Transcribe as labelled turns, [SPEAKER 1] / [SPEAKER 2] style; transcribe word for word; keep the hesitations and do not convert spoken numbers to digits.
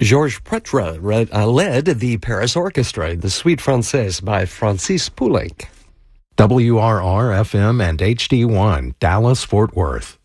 [SPEAKER 1] Georges Pretre read, uh, led the Paris Orchestra, the Suite Française by Francis Poulenc.
[SPEAKER 2] W R R F M and H D one, Dallas, Fort Worth.